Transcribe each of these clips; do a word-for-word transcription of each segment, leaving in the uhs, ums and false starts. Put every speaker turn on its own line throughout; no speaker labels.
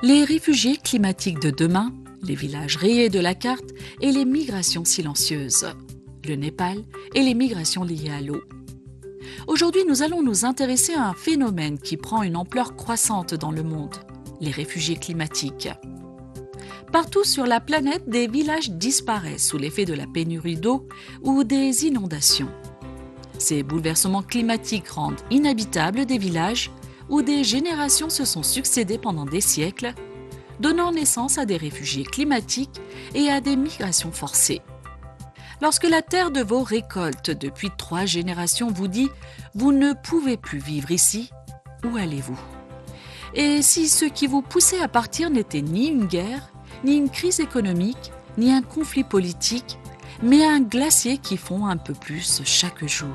Les réfugiés climatiques de demain, les villages rayés de la carte et les migrations silencieuses, le Népal et les migrations liées à l'eau. Aujourd'hui, nous allons nous intéresser à un phénomène qui prend une ampleur croissante dans le monde, les réfugiés climatiques. Partout sur la planète, des villages disparaissent sous l'effet de la pénurie d'eau ou des inondations. Ces bouleversements climatiques rendent inhabitables des villages où des générations se sont succédées pendant des siècles, donnant naissance à des réfugiés climatiques et à des migrations forcées. Lorsque la terre de vos récoltes depuis trois générations vous dit « vous ne pouvez plus vivre ici », où allez-vous? Et si ce qui vous poussait à partir n'était ni une guerre, ni une crise économique, ni un conflit politique, mais un glacier qui fond un peu plus chaque jour.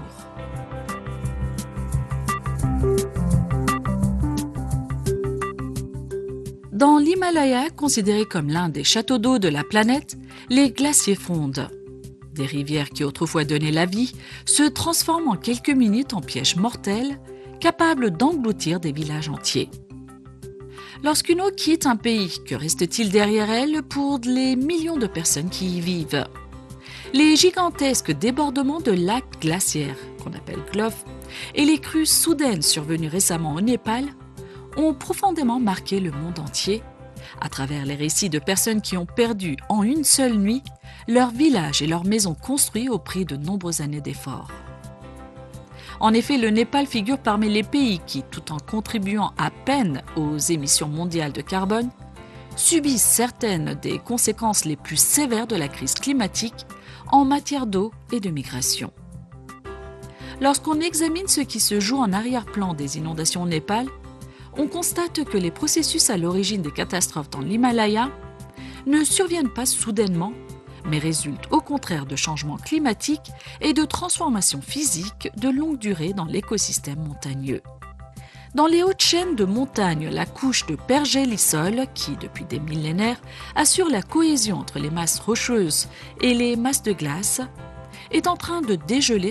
Dans l'Himalaya, considéré comme l'un des châteaux d'eau de la planète, les glaciers fondent. Des rivières qui autrefois donnaient la vie se transforment en quelques minutes en pièges mortels, capables d'engloutir des villages entiers. Lorsqu'une eau quitte un pays, que reste-t-il derrière elle pour les millions de personnes qui y vivent? Les gigantesques débordements de lacs glaciaires, qu'on appelle glove, et les crues soudaines survenues récemment au Népal, ont profondément marqué le monde entier, à travers les récits de personnes qui ont perdu en une seule nuit leur village et leurs maisons construits au prix de nombreuses années d'efforts. En effet, le Népal figure parmi les pays qui, tout en contribuant à peine aux émissions mondiales de carbone, subissent certaines des conséquences les plus sévères de la crise climatique en matière d'eau et de migration. Lorsqu'on examine ce qui se joue en arrière-plan des inondations au Népal, on constate que les processus à l'origine des catastrophes dans l'Himalaya ne surviennent pas soudainement, mais résultent au contraire de changements climatiques et de transformations physiques de longue durée dans l'écosystème montagneux. Dans les hautes chaînes de montagne, la couche de pergélisol, qui depuis des millénaires assure la cohésion entre les masses rocheuses et les masses de glace, est en train de dégeler